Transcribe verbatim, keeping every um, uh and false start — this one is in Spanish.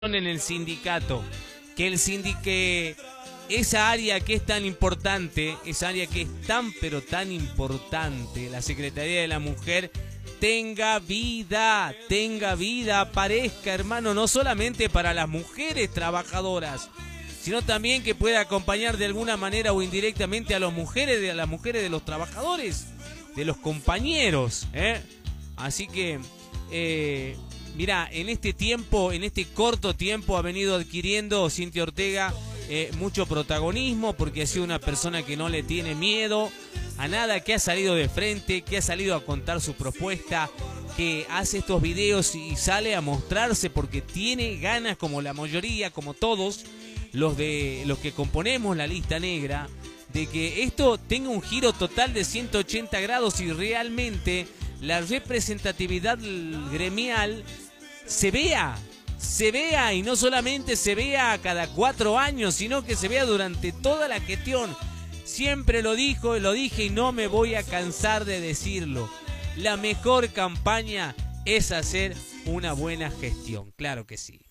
en el sindicato, que el sindique, esa área que es tan importante, esa área que es tan pero tan importante, la Secretaría de la Mujer, tenga vida, tenga vida, aparezca, hermano, no solamente para las mujeres trabajadoras, sino también que pueda acompañar de alguna manera o indirectamente a las mujeres, a las mujeres de los trabajadores, de los compañeros, ¿eh? Así que, eh, mirá, en este tiempo, en este corto tiempo ha venido adquiriendo Cintia Ortega eh, mucho protagonismo porque ha sido una persona que no le tiene miedo a nada, que ha salido de frente, que ha salido a contar su propuesta, que hace estos videos y sale a mostrarse porque tiene ganas, como la mayoría, como todos los de los que componemos la lista negra, de que esto tenga un giro total de ciento ochenta grados y realmente la representatividad gremial se vea, se vea y no solamente se vea cada cuatro años, sino que se vea durante toda la gestión. Siempre lo dijo, lo dije y no me voy a cansar de decirlo. La mejor campaña es hacer una buena gestión, claro que sí.